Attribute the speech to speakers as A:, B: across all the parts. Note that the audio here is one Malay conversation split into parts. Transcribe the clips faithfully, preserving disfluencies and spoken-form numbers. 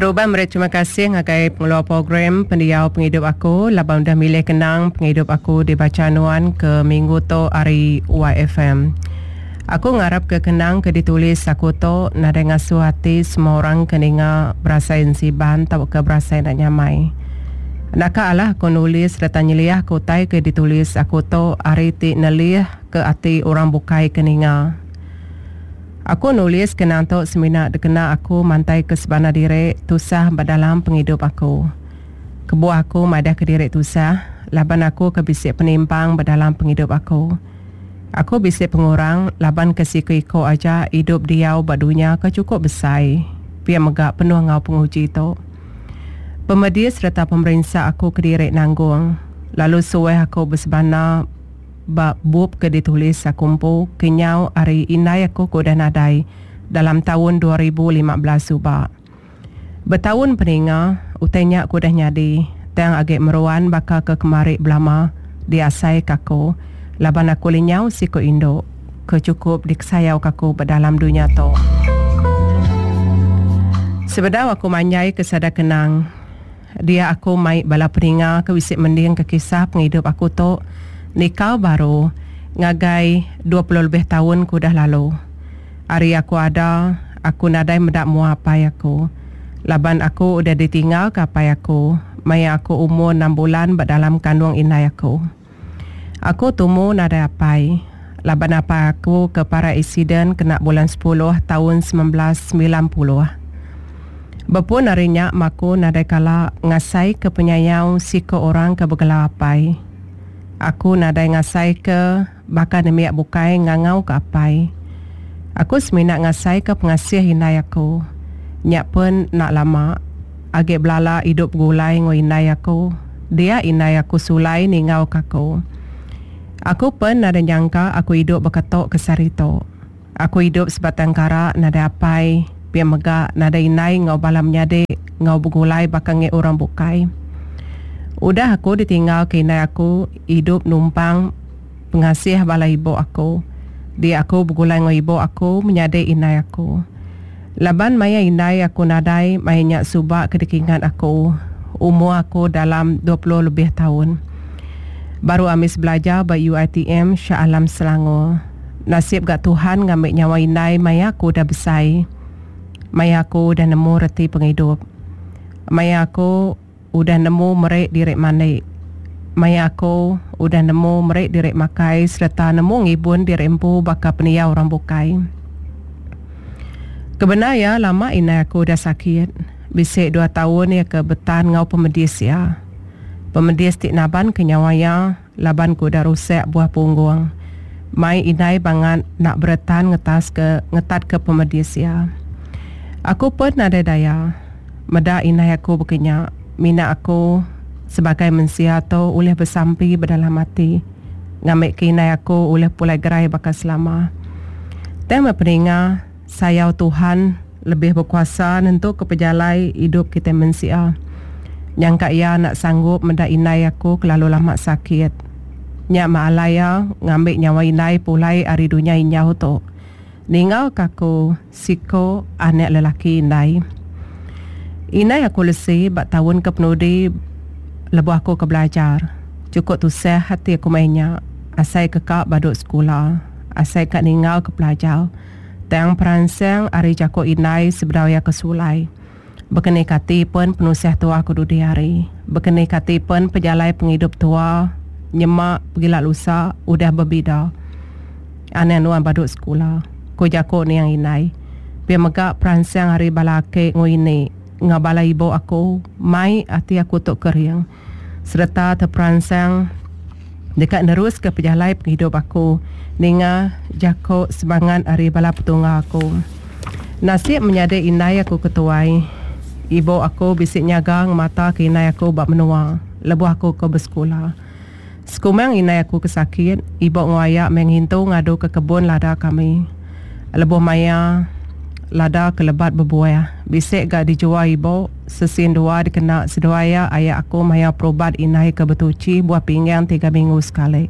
A: Teruban mereka terima kasih ngagai pengeluar program pendiau penghidup aku labang dah milih kenang penghidup aku di Bacanuan ke minggu to hari Y F M. Aku ngarap ke kenang ke ditulis aku to nada ngasuh hati semua orang keninga berasa insiban tau ke berasa nak nyamai. Naka alah aku nulis serta nyeliah aku tai ke ditulis aku to hari ti nelih ke hati orang bukai keninga. Aku nulis kenang tok semina dekena aku mantai ke sebana diri tusah badalam penghidup aku. Kebuah aku madah ke diri tusah, laban aku ke bisik penimpang badalam penghidup aku. Aku bisik pengurang, laban ke siku-iko aja hidup diau badunya ke cukup besar. Pia megak penuh ngau penguji tok. Pemedi serta pemerintah aku ke diri nanggung. Lalu suwe aku bersebana bab bub ke ditulis sakumpu kenyau hari inai aku kuda nadai dalam tahun dua ribu lima belas subak. Bertahun peninga utanya aku dah nyadi tang agak meruan bakal ke kemari belama diasai kaku laban aku linyau siku Indo ke cukup diksayau kaku berdalam dunia to. Sebedau aku manyai kesada kenang dia aku mai bala peninga ke wisik mending ke kisah penghidup aku to. Nikah baru ngagai dua puluh lebih tahun ku dah lalu. Hari aku ada, aku nadai mendak mua apai aku. Laban aku udah ditinggal ke apai aku. Maya aku umur enam bulan berdalam kandung inai aku. Aku tumu nadai apai. Laban apai aku ke para insiden kena bulan sepuluh tahun sembilan belas sembilan puluh. Bepun harinya maku nadai kala ngasai ke penyayau si ke orang ke begelau apai. Aku nadai ngasai ke bakal demiak bukai ngangau ke apai. Aku seminat ngasai ke pengasih inai aku. Nyak pun nak lama. Agak belala hidup gulai ngo inai aku. Dia inai aku sulai ni ngau kaku. Aku pun nada nyangka aku hidup berketok ke sarito. Aku hidup sebatang kara nada apai. Biar megak nada inai ngau balam nyade ngau bergulai bakal nge orang bukai. Udah aku ditinggal ke inai aku hidup numpang pengasih bala ibu aku. Dia aku bergulai dengan ibu aku menyadai inai aku. Laban maya inai aku nadai maya nyak subak kedekingan aku. Umur aku dalam dua puluh lebih tahun. Baru amis belajar ba U I T M Shah Alam Selangor. Nasib gak Tuhan ngambil nyawa inai maya aku dah besar. Maya aku dah nemu reti penghidup. Maya aku udah nemu merek direk manik. Maya aku udah nemu merek direk makai serta nemu ngibun direk empu bakal peniau orang bukai. Kebenarnya lama inai aku dah sakit. Bisik dua tahun ya ke betan ngau pemedis ya. Pemedis tik naban kenyawaya laban ku dah rusak buah punggung. Mai inai bangan nak beretan ngetas ke ngetat ke pemedis ya. Aku pun ada daya. Meda inai aku berkenyak. Mina aku sebagai manusia tu boleh bersampi berdalam hati. Ngambil kinai aku boleh pulai gerai bakal selama. Tema peringat sayau Tuhan lebih berkuasa untuk kepejalai hidup kita manusia. Nyangka ia nak sanggup mendak inai aku kelalu lama sakit. Nyak maalaya ngambil nyawa inai pulai hari dunia inyau tu. Ningau kaku siko anak lelaki inai. Inai aku lesi bak tahun ke penudi lebuh aku ke belajar. Cukup tu seh hati aku mainnya. Asai kekak baduk sekolah. Asai kak ninggal ke pelajar. Tang peransang hari jako inai sebedawaya ke sulai. Berkenai kati pun penusih tua aku dudi hari. Berkenai kati pun pejalai penghidup tua. Nyemak pergilah lusa udah berbida. Aneh nuan baduk sekolah. Ku jako ni yang inai. Biar megak peransang hari balake ngu ini. Ngabala ibu aku mai hati aku tok kering serta terperansang dekat nerus ke pejalai penghidup aku ninga jako semangat hari bala petungga aku. Nasib menyadai inai aku ketuai. Ibu aku bisik nyagang mata ke inai aku bak menua lebuh aku ke bersekolah. Sekumang inai aku kesakit, ibu ngayak menghintu ngadu ke kebun lada kami. Lebuh maya lada kelebat berbuah. Bisik gak dijual ibu. Sesin dua dikena seduaya ayah aku maya perubat inai ke betuci buah pinggang tiga minggu sekali.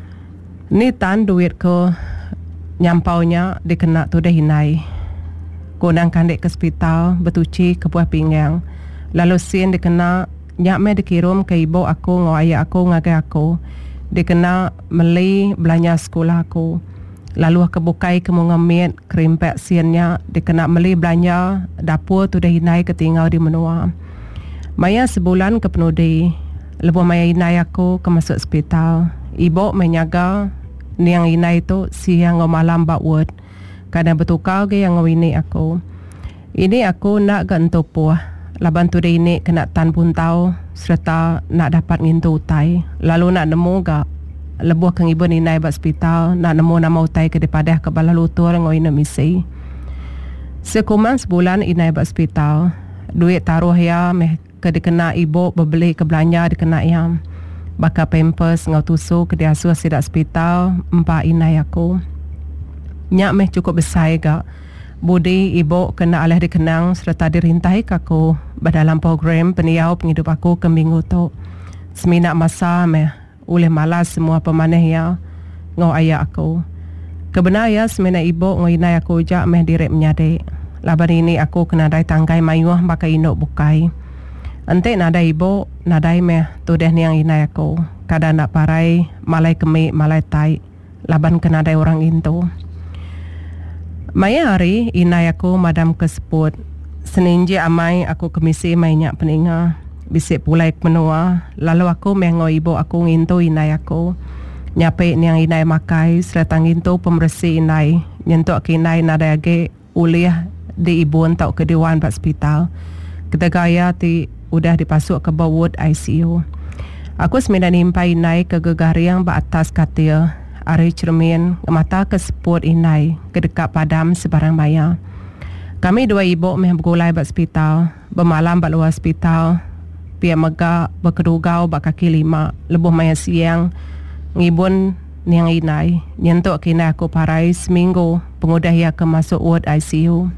A: Ni tan duit ke nyampaunya dikena tu dah inai. Konang kandek ke hospital betuci ke buah pinggang. Lalu sien dikena nyak me dikirim ke ibu aku ngau ayah aku ngagai aku. Dikena meli belanja sekolah aku. Lalu aku bukai ke mengamit kerimpek siennya. Dikena meli belanja dapur tu dah hinai ketinggal di menua. Maya sebulan ke penudi. Lepas maya hinai aku ke masuk hospital. Ibu menyaga ni yang hinai tu siang ngau malam bakwud. Kadang bertukar ke yang ngau ini aku. Ini aku nak gantu puah. Laban tu dah ini kena tan pun tahu. Serta nak dapat ngintu utai. Lalu nak nemu gak lebuh kang ibu ni naik ke hospital nak nemu nama utai ke daripada ke bala lutur ngoi na misi. Sekuman sebulan inai ke hospital. Duit taruh ya meh ke dikena ibu berbeli ke belanja dikena ya. Baka pampers ngau tusu ke diasuh sidak hospital empat inai aku. Nyak meh cukup besar gak. Budi ibu kena alih dikenang serta dirintahi aku dalam program peniau penghidup aku ke minggu tu. Seminak masa meh oleh malas semua pemanah ya ngau ayah aku. Kebenar ya semena ibu ngau inai aku jak meh direk menyadik. Laban ini aku kena dai tangkai mayuh pakai inuk bukai. Ente nada ibu nadai meh tu deh ni yang inai aku. Kadang nak parai malai kemik malai tai. Laban kena dai orang itu. Maya hari inai aku madam keseput. Senin je amai aku kemisi mainyak peninga. Bisik pulai ke menua. Lalu aku mengo ibu aku ngintu inai aku. Nyape ni yang inai makai. Serta ngintu pembersih inai. Nyentuk ke inai nada age uliah di ibu entau ke dewan hospital. Ketika ya ti udah dipasuk ke bawah I C U. Aku sembilan nimpai inai ke gegariang ba atas katil. Ari cermin mata keseput inai ke dekat padam sebarang maya. Kami dua ibu meh bergulai ba hospital. Bermalam ba luar hospital. Pia megak berkedugau ba kaki lima. Lebuh maya siang. Ngibun niang inai. Nyentuk kini aku parai seminggu. Pengudah ia ke masuk ward I C U.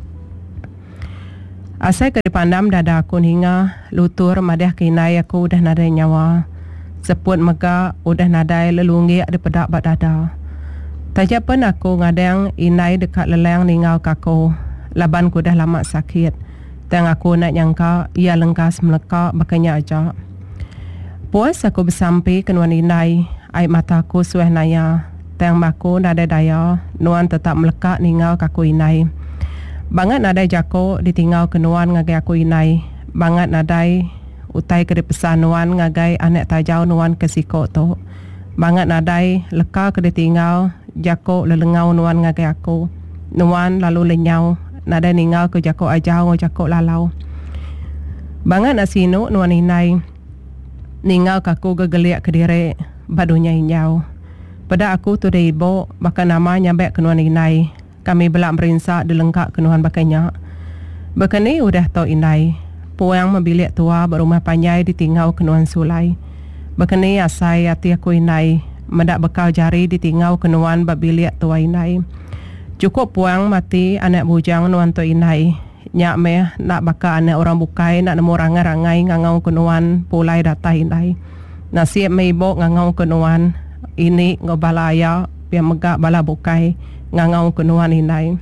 A: Asai ke dipandam dada aku hingga lutur madah kinai aku udah nadai nyawa. Seput megak udah nadai lelungi ada pedak bak dada. Tajak pun aku ngadang inai dekat leleng ningau kaku. Laban ku dah lama sakit. Tang aku nak nyangka ia lengkas melekak bakanya aja. Puas aku bersampai ke nuan inai. Air mataku sueh naya. Tang baku nadai daya. Nuan tetap melekak ningau kaku inai. Bangat nadai jako ditinggal ke nuan ngagai aku inai. Bangat nadai utai ke dipesan nuan ngagai anak tajau nuan ke siko tu. Bangat nadai leka ke ditinggal jako lelengau nuan ngagai aku. Nuan lalu lenyau. Nadai ninggal ke jako ajau ngau jako lalau. Bangat asinu nuan inai. Ninggal kaku gegeliak ke diri. Badunya inyau. Pada aku tu dari ibu baka nama nyambek ke nuan inai. Kami belak merinsak dilengkak ke nuan bakanya. Bakani udah tau inai. Puang membilik tua berumah panjai ditinggal ke nuan sulai. Bakani asai hati aku inai. Mendak bekal jari ditinggal ke nuan babilik tua inai. Cukup puang mati anak bujang nuan tu inai. Nyak meh nak bakal anak orang bukai nak nemu rangai-rangai ngangau ke nuan pulai data inai. Nasib me ibu ngangau ke nuan. Ini ngobalaya pia megak bala bukai ngangau ke nuan inai.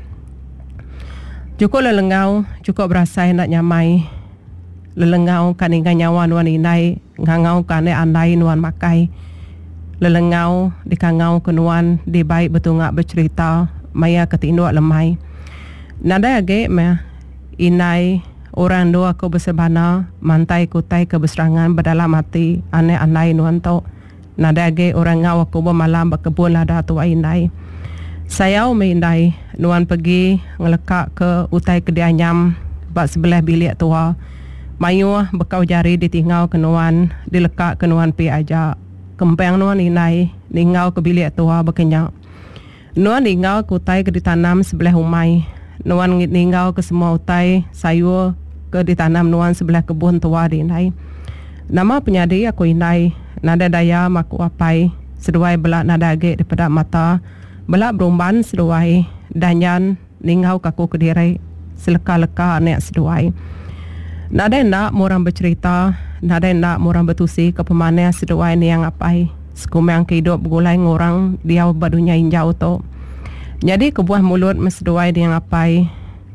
A: Cukup lelengau, cukup berasai nak nyamai. Lelengau kaninga nyawa nuan inai, ngangau kane andai nuan makai. Lelengau dikangau ke nuan, di baik betul ngak bercerita, maya ketinduk lemai. Nada age meh, inai orang dua aku bersebana, mantai kutai keberserangan berdalam hati, ane andai nuan tau. Nada age orang ngau aku bermalam berkebun lada tua inai. Saya umindai nuan pergi ngelekak ke utai kedianyam bak sebelah bilik tua. Mayuh bekau jari ditinggal ke nuan, dilekak ke nuan pi aja. Kempeng nuan inai ningau ke bilik tua berkenyak. Nuan ningau ke utai ke ditanam sebelah umai. Nuan ningau ke semua utai sayur ke ditanam nuan sebelah kebun tua di inai. Nama penyadi aku inai, nada daya maku apai, seduai belak nada age di pedak mata. Belak berumban seduai, danyan ningau kaku ke diri, seleka-leka anak seduai. Nada nak murang bercerita, nada nak murang bertusi ke pemanah seduai ni yang apai. Sekumang kehidup bergulai ngorang dia badunya injau tu. Jadi kebuah mulut meseduai dia yang apai.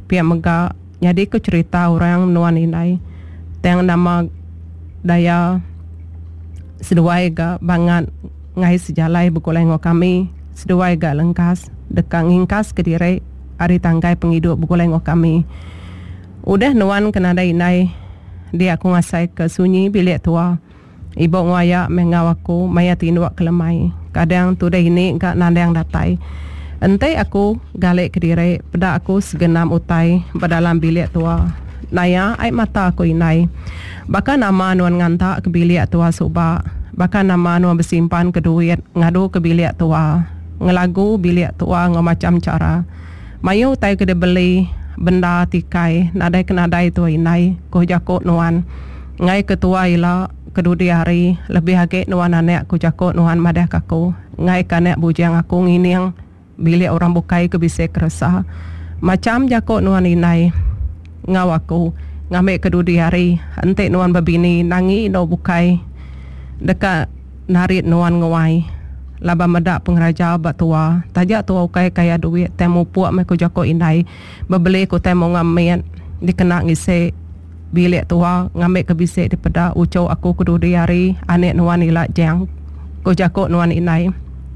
A: pihak mega jadi ku cerita orang nuan inai teng nama daya seduai ga bangat ngai sejalai bukulai ngo kami seduai ga lengkas dekang ingkas ke diri ari tanggai penghidup bukulai ngo kami udah nuan kenada inai dia aku ngasai ke sunyi bilik tua ibu ngaya mengau aku maya tinduak kelemai kadang tu dah ini gak nandang datai entai aku galik ke diri pada aku segenam utai berdalam bilik tua naya air mata aku inai bahkan nama nuan ngantak ke bilik tua subak bahkan nama nuan bersimpan ke duit ngadu ke bilik tua ngelagu bilik tua ngau macam cara mayu utai ke dia beli benda tikai nadai ke nadai tua inai ko jakut nuan ngai ketua ila kedudi hari lebih agak nuan anek aku jakut nuan madah kaku ngai kanek bujang aku nginiang bilik orang bukai ke bisa kerasa macam jakut nuan inai ngau aku ngambil kedudi hari ente nuan babini nangi no bukai dekat narit nuan ngawai laba medak pengraja batua tajak tua ukai kaya duit temu puak me ku jakut inai bebeli ku temu ngamet dikena ngise bilik tua ngambil ke bisik di peda ucau aku kedudi hari anek nuan ila jang ku jakut nuan inai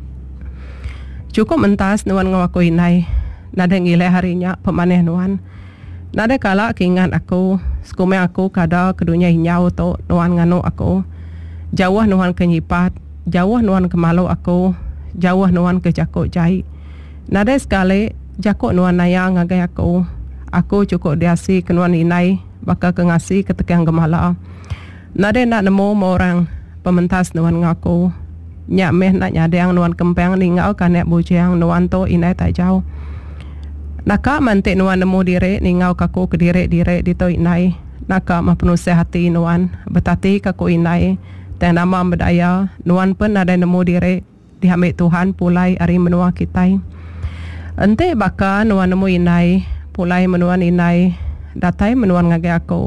A: cukup mentas nuan ngaku inai nada ngilai harinya pemaneh nuan nada kala kingan aku skume aku kada kedunya hinyau to nuan nganu aku jauh nuan kenyipat jauh nuan kemalu aku jauh nuan ke jakut jai nada sekali jakut nuan naya ngagai aku aku cukup diasi ke nuan inai bakal kengasi ketekang gemala nada nak nemu orang pementas nuan ngaku nyak meh nak nyadang nuan kempeng ningau kanek bujang nuan to inai tak jauh naka mantik nuan nemu diri ningau kaku ke diri diri di to inai naka mah penuh sehati nuan betati kaku inai teng nama berdaya nuan pun ada nemu diri dihambil Tuhan pulai hari menua kita ente baka nuan nemu inai pulai menuan inai datai menuan ngage aku